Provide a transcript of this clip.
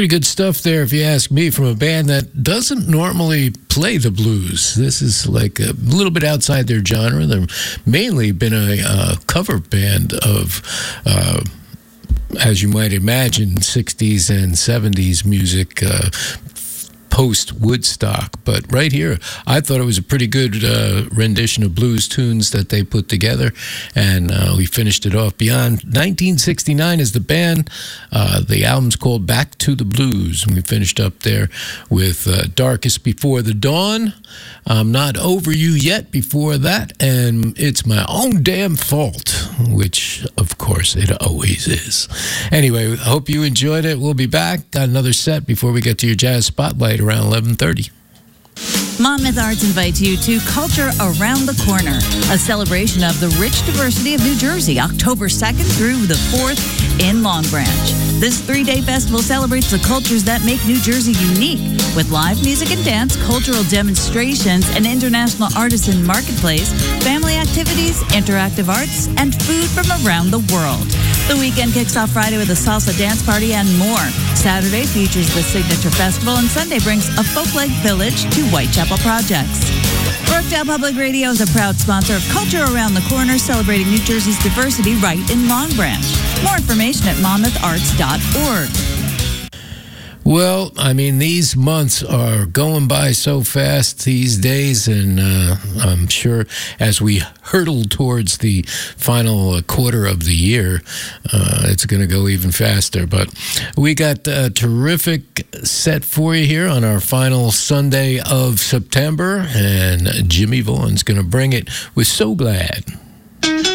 Pretty good stuff there, if you ask me, from a band that doesn't normally play the blues. This is like a little bit outside their genre. They've mainly been a cover band of, as you might imagine, 60s and 70s music, post-Woodstock. But right here, I thought it was a pretty good rendition of blues tunes that they put together, and we finished it off. Beyond 1969 is the band. The album's called Back to the Blues, and we finished up there with Darkest Before the Dawn, I'm Not Over You Yet before that, and It's My Own Damn Fault, which, of course, it always is. Anyway, I hope you enjoyed it. We'll be back. Got another set before we get to your Jazz Spotlight around 11:30. Monmouth Arts invites you to Culture Around the Corner, a celebration of the rich diversity of New Jersey, October 2nd through the 4th in Long Branch. This 3-day festival celebrates the cultures that make New Jersey unique, with live music and dance, cultural demonstrations, an international artisan marketplace, family activities, interactive arts, and food from around the world. The weekend kicks off Friday with a salsa dance party and more. Saturday features the Signature Festival, and Sunday brings a Folk Lake Village to Whitechapel Projects. Brookdale Public Radio is a proud sponsor of Culture Around the Corner, celebrating New Jersey's diversity right in Long Branch. More information at monmoutharts.org. Well, I mean, these months are going by so fast these days, and I'm sure as we hurtle towards the final quarter of the year, it's going to go even faster. But we got a terrific set for you here on our final Sunday of September, and Jimmy Vaughan's going to bring it with So Glad.